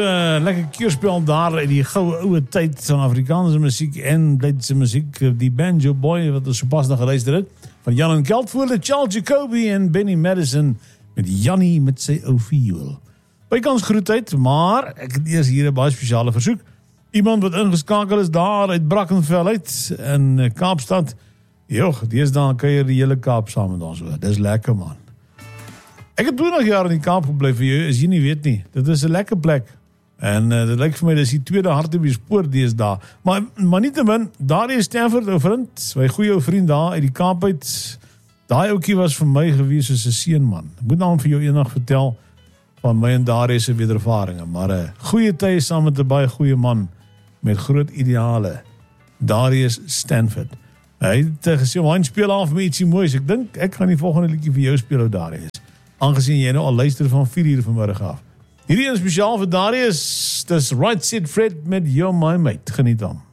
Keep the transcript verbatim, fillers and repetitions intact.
Uh, lekker keurspel daar in die goue oude tyd van Afrikaanse muziek en Duitse muziek. Die Banjo Boy, wat ons so pas nog geluister het. Van Jan en Keltvoorde, Charles Jacoby en Benny Madison met Jannie met sy ou viool. Bykans groetheid, maar ek het eers hier 'n baie spesiale versoek. Iemand wat ingeskakel is daar uit Brackenfell uit in Kaapstad. Joh, deesdae kuier die hele Kaap saam met ons. Dis lekker, man. Ek het twintig jaar in die Kaap gebly vir jou, as jy nie weet nie. Dit is 'n lekker plek. En uh, dit lyk vir my, dis die tweede hart op die spoor deesdae. Maar, maar nietemin, daar is Stanford, ou vriend, my goeie ou vriend daar uit die Kaap uit. Daai ouetjie was vir my gewees soos 'n seun, man. Ek moet nou vir jou eendag vertel van my en Darius se wederervarings, maar 'n uh, goeie tye saam met 'n baie goeie man met groot ideale. Darius Stanford. Hy het uh, gesê, "Wyn speel af met ietsie moois." Ek dink ek gaan die volgende liedjie vir jou speel, ou Darius. Aangesien jy nou al luister van vier uur vanmiddag af. Hierdie is spesiaal vir Darius. Dis Right Said Fred met You're My Mate. Geniet dan.